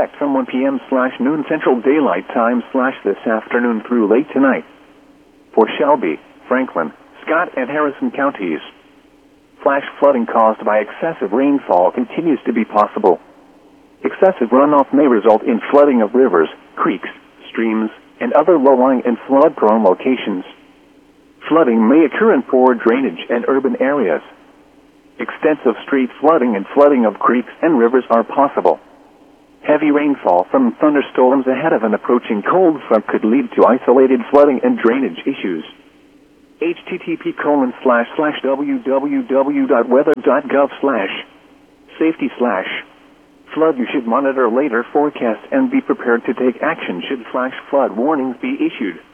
effect from 1 p.m/noon Central Daylight Time/this afternoon through late tonight. For Shelby, Franklin, Scott, and Harrison counties, flash flooding caused by excessive rainfall continues to be possible. Excessive runoff may result in flooding of rivers, creeks, streams, and other low-lying and flood-prone locations. Flooding may occur in poor drainage and urban areas. Extensive street flooding and flooding of creeks and rivers are possible. Heavy rainfall from thunderstorms ahead of an approaching cold front could lead to isolated flooding and drainage issues. http://www.weather.gov/safety/flood. You should monitor later forecasts and be prepared to take action should flash flood warnings be issued.